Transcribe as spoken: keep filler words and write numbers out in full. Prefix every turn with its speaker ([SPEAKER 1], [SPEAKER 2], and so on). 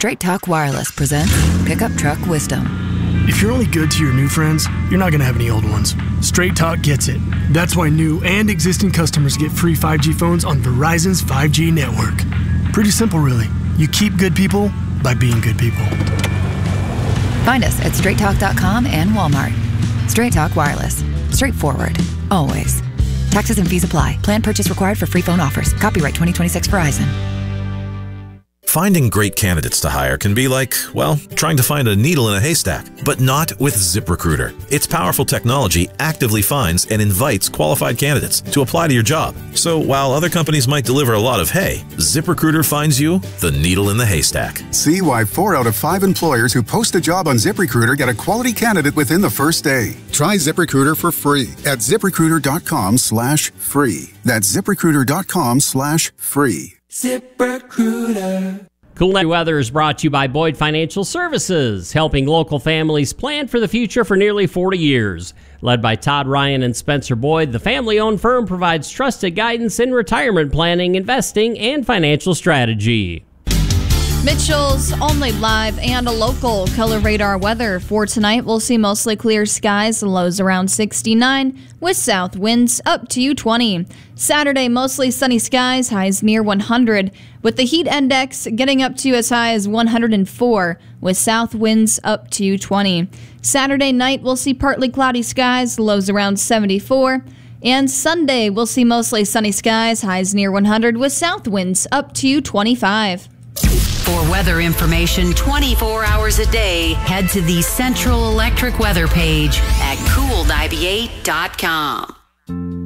[SPEAKER 1] Straight Talk Wireless presents Pickup Truck Wisdom.
[SPEAKER 2] If you're only good to your new friends, you're not going to have any old ones. Straight Talk gets it. That's why new and existing customers get free five G phones on Verizon's five G network. Pretty simple, really. You keep good people by being good people.
[SPEAKER 1] Find us at straight talk dot com and Walmart. Straight Talk Wireless. Straightforward. Always. Taxes and fees apply. Plan purchase required for free phone offers. Copyright twenty twenty-six Verizon.
[SPEAKER 3] Finding great candidates to hire can be like, well, trying to find a needle in a haystack, but not with ZipRecruiter. Its powerful technology actively finds and invites qualified candidates to apply to your job. So while other companies might deliver a lot of hay, ZipRecruiter finds you the needle in the haystack.
[SPEAKER 4] See why four out of five employers who post a job on ZipRecruiter get a quality candidate within the first day. Try ZipRecruiter for free at ZipRecruiter.com slash free. That's ZipRecruiter.com slash free.
[SPEAKER 5] ZipRecruiter. Cool Night Weather is brought to you by Boyd Financial Services, helping local families plan for the future for nearly forty years. Led by Todd Ryan and Spencer Boyd, the family-owned firm provides trusted guidance in retirement planning, investing, and financial strategy.
[SPEAKER 6] Mitchell's only live and a local color radar weather for tonight. We'll see mostly clear skies, lows around sixty-nine, with south winds up to twenty. Saturday, mostly sunny skies, highs near one hundred, with the heat index getting up to as high as one hundred four, with south winds up to twenty. Saturday night, we'll see partly cloudy skies, lows around seventy-four. And Sunday, we'll see mostly sunny skies, highs near one hundred, with south winds up to twenty-five.
[SPEAKER 7] For weather information twenty-four hours a day, head to the Central Electric Weather page at cool ninety-eight dot com.